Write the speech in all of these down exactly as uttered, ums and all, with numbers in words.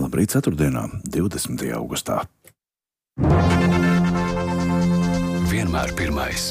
Labrīt, ceturtdienā, divdesmitajā augustā. Vienmēr pirmais.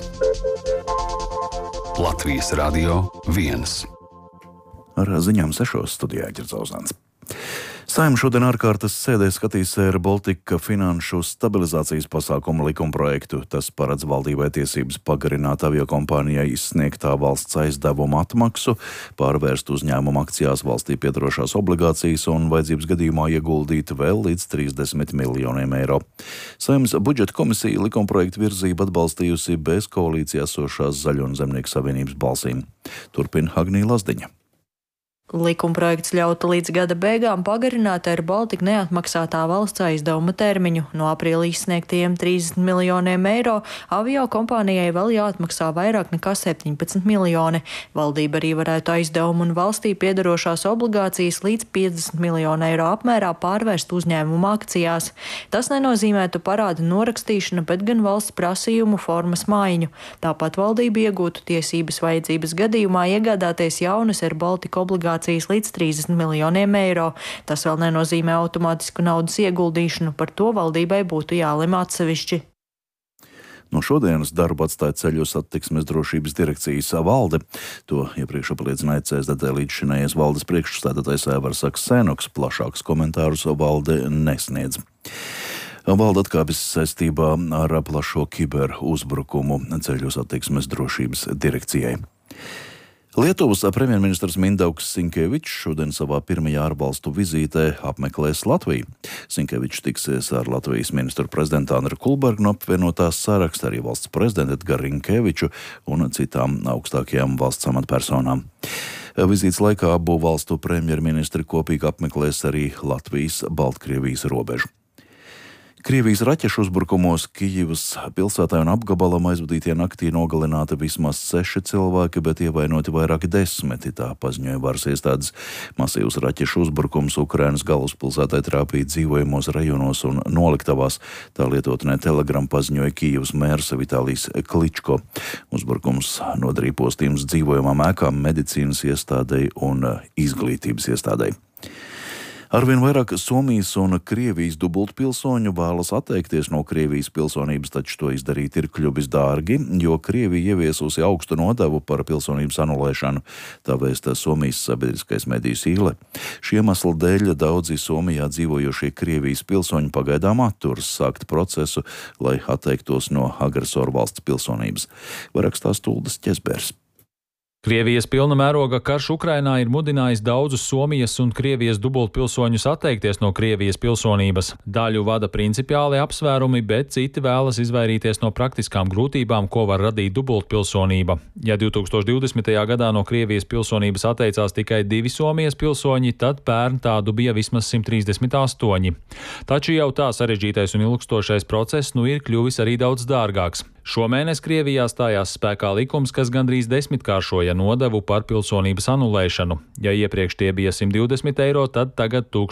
Latvijas Radio viens. Ar ziņām sešos studijā Ģercauzāns. Saeima šodien ārkārtas sēdē skatīs Air Baltica finanšu stabilizācijas pasākumu likumprojektu. Tas paredz valdībai tiesības pagarināt aviokompānijai izsniegtā valsts aizdevuma atmaksu, pārvērst uzņēmuma akcijās valstī piedarošās obligācijas un vajadzības gadījumā ieguldīt vēl līdz trīsdesmit miljoniem eiro. Saeimas budžeta komisija likumprojektu virzību atbalstījusi bez koalīcijā esošās Zaļo un Zemnieku savienības balsīm. Turpina Agnija Lazdiņa. Likumprojekts ļautu līdz gada beigām pagarināt Air Baltica neatmaksātā valsts aizdevuma termiņu. No aprīļa izsniegtajiem trīsdesmit miljoniem eiro avio kompānijai vēl jāatmaksā vairāk nekā septiņpadsmit miljoni. Valdība arī varētu aizdevumu un valstī piedarošās obligācijas līdz piecdesmit miljonu eiro apmērā pārvērst uzņēmuma akcijās. Tas nenozīmētu parāda norakstīšanu, bet gan valsts prasījumu formas maiņu. Tāpat valdība iegūtu tiesības vajadzības gadījumā iegādāties jaunas Air Baltica obligācijas līdz trīsdesmit miljoniem eiro. Tas vēl nenozīmē automātisku naudas ieguldīšanu, par to valdībai būtu jālem atsevišķi. No šodienas darbu atstāja Ceļu satiksmes drošības direkcijas valde. To iepriekš apliecināja C S D T līdzšinējais valdes priekšsēdētājs Aivars Aksēnoks. Plašākus komentārus valde nesniedz. Valde atkāpjas saistībā ar plašo kiberuzbrukumu Ceļu satiksmes drošības direkcijai. Lietuvas premjerministrs Mindaugs Sinkevičs šodien savā pirmajā ārvalstu vizītē apmeklēs Latviju. Sinkevičs tiksies ar Latvijas ministru prezidentu Andru Kulbergu no apvienotās saraksta, arī valsts prezidentu Edgaru Rinkeviču un citām augstākajām valsts amatpersonām. Vizītes laikā abu valstu premjerministri kopīgi apmeklēs arī Latvijas-Baltkrievijas robežu. Krievijas raķešu uzbrukumos Kijivas pilsētā un apgabalam aizvadītie naktī nogalināti vismaz seši cilvēki, bet ievainoti vairāki desmiti, tā paziņoja varas iestādes. Masīvs raķešu uzbrukums Ukrainas galvaspilsētai trāpīja dzīvojamos rajonos un noliktavās, tā lietotnē Telegram paziņoja Kijivas mērs Vitālijs Kličko. Uzbrukums nodarīja postījumus dzīvojamām ēkām, medicīnas iestādei un izglītības iestādei. Arvien vairāk Somijas un Krievijas dubultpilsoņu vēlas atteikties no Krievijas pilsonības, taču to izdarīt ir kļuvis dārgi, jo Krievija ieviesusi augstu nodevu par pilsonības anulēšanu, tā vēsta Somijas sabiedriskais medijs Yle. Šī iemesla dēļ daudzi Somijā dzīvojošie Krievijas pilsoņi pagaidām atturas sākt procesu, lai atteiktos no agresoru valsts pilsonības. Varakstās Tuldas Ķesbers. Krievijas pilna mēroga karš Ukrainā ir mudinājis daudzus Somijas un Krievijas dubultpilsoņus atteikties no Krievijas pilsonības. Daļu vada principiāli apsvērumi, bet citi vēlas izvairīties no praktiskām grūtībām, ko var radīt dubultpilsonība. Ja divtūkstoš divdesmitajā gadā no Krievijas pilsonības atteicās tikai divi Somijas pilsoņi, tad pērn tādu bija vismaz simt trīsdesmit astoņi. Taču jau tā sarežģītais un ilgstošais process nu ir kļuvis arī daudz dārgāks. Šomēnes Krievijā stājās spēkā likums, kas gandrīz desmitkāršoja nodevu par pilsonības anulēšanu. Ja iepriekš tie bija simt divdesmit eiro, tad tagad